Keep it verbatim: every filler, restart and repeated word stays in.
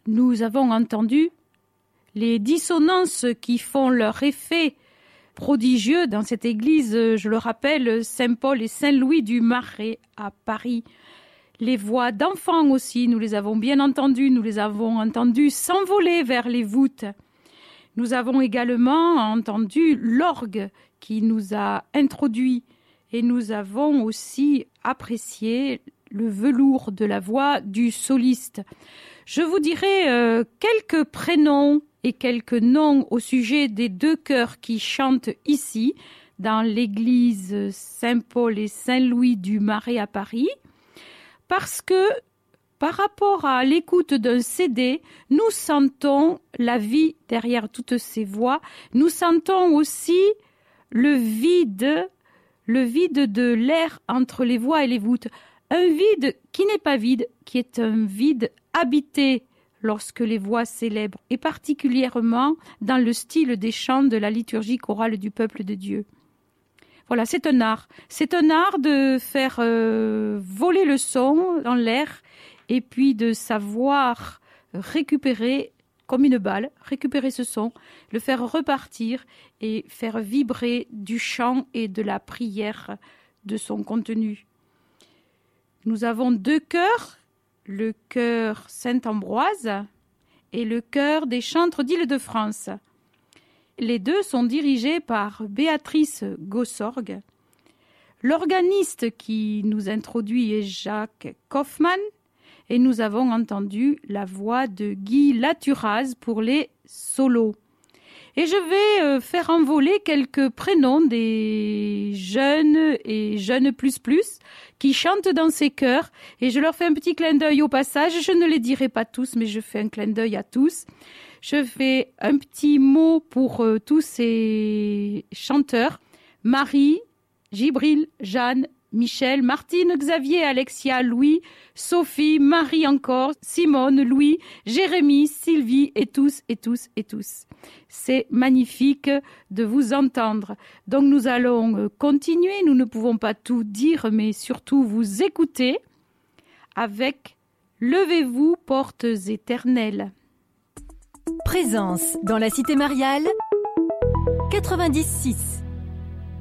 nous avons entendu les dissonances qui font leur effet prodigieux dans cette église, je le rappelle, Saint-Paul et Saint-Louis du Marais à Paris. Les voix d'enfants aussi, nous les avons bien entendues, nous les avons entendues s'envoler vers les voûtes. Nous avons également entendu l'orgue qui nous a introduits et nous avons aussi apprécié le velours de la voix du soliste. Je vous dirai euh, quelques prénoms et quelques noms au sujet des deux chœurs qui chantent ici, dans l'église Saint-Paul et Saint-Louis du Marais à Paris, parce que par rapport à l'écoute d'un C D, nous sentons la vie derrière toutes ces voix, nous sentons aussi le vide, le vide de l'air entre les voix et les voûtes, un vide qui n'est pas vide, qui est un vide habité lorsque les voix célèbrent, et particulièrement dans le style des chants de la liturgie chorale du peuple de Dieu. Voilà, c'est un art. C'est un art de faire euh, voler le son dans l'air et puis de savoir récupérer comme une balle, récupérer ce son, le faire repartir et faire vibrer du chant et de la prière de son contenu. Nous avons deux chœurs, le chœur Saint-Ambroise et le chœur des chantres d'Île-de-France. Les deux sont dirigés par Béatrice Gossorgue. L'organiste qui nous introduit est Jacques Kaufmann et nous avons entendu la voix de Guy Laturaz pour les solos. Et je vais euh, faire envoler quelques prénoms des jeunes et jeunes plus plus qui chantent dans ces chœurs et je leur fais un petit clin d'œil au passage. Je ne les dirai pas tous, mais je fais un clin d'œil à tous. Je fais un petit mot pour euh, tous ces chanteurs. Marie, Gibril, Jeanne, Michel, Martine, Xavier, Alexia, Louis, Sophie, Marie encore, Simone, Louis, Jérémie, Sylvie et tous et tous et tous. C'est magnifique de vous entendre. Donc nous allons continuer, nous ne pouvons pas tout dire, mais surtout vous écouter avec « Levez-vous, portes éternelles ». Présence dans la Cité Mariale, quatre-vingt-dix virgule six.